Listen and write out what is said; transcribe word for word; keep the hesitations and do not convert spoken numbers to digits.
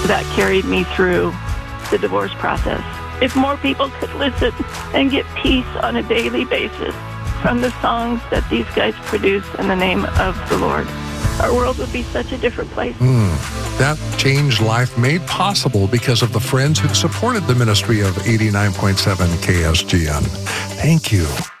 that carried me through the divorce process. If more people could listen and get peace on a daily basis from the songs that these guys produce in the name of the Lord, our world would be such a different place. Mm, that changed life made possible because of the friends who supported the ministry of eighty-nine point seven K S G N. Thank you.